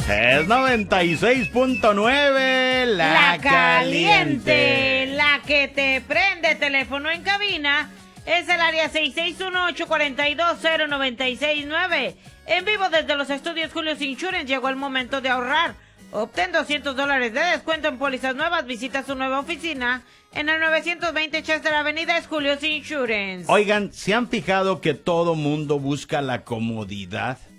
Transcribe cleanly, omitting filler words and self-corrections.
Es 96.9, La Caliente. La que te prende. Teléfono en cabina es el área 6618-420-969. En vivo desde los estudios Julio's Insurance. Llegó el momento de ahorrar. Obtén $200 de descuento en pólizas nuevas. Visita su nueva oficina en el 920 Chester Avenida, es Julio's Insurance. Oigan, ¿se han fijado que todo mundo busca la comodidad?